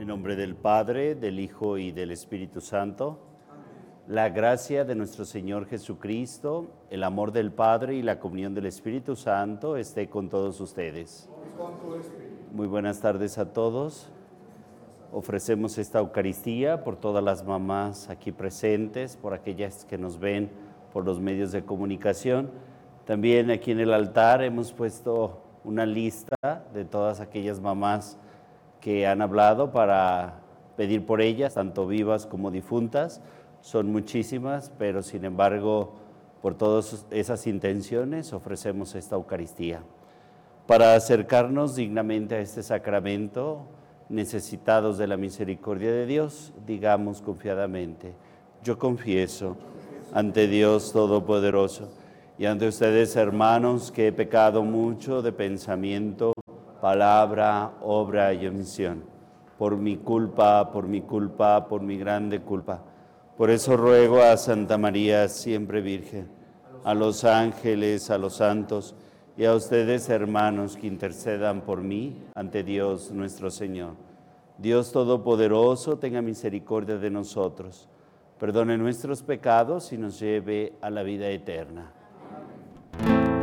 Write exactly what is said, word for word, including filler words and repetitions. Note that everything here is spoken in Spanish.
En nombre del Padre, del Hijo y del Espíritu Santo. La gracia de nuestro Señor Jesucristo, el amor del Padre y la comunión del Espíritu Santo esté con todos ustedes. Muy buenas tardes a todos. Ofrecemos esta Eucaristía por todas las mamás aquí presentes, por aquellas que nos ven por los medios de comunicación. También aquí en el altar hemos puesto una lista de todas aquellas mamás que han hablado para pedir por ellas, tanto vivas como difuntas. Son muchísimas, pero sin embargo, por todas esas intenciones ofrecemos esta Eucaristía. Para acercarnos dignamente a este sacramento, necesitados de la misericordia de Dios, digamos confiadamente: yo confieso ante Dios Todopoderoso y ante ustedes, hermanos, que he pecado mucho de pensamiento, palabra, obra y omisión, por mi culpa, por mi culpa, por mi grande culpa. Por eso ruego a Santa María, siempre Virgen, a los ángeles, a los santos y a ustedes, hermanos, que intercedan por mí ante Dios nuestro Señor. Dios Todopoderoso, tenga misericordia de nosotros, perdone nuestros pecados y nos lleve a la vida eterna.